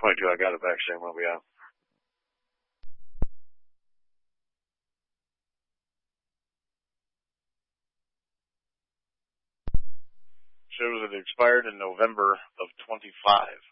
22, I got a vaccine, will be out. Shows it expired in November of 25.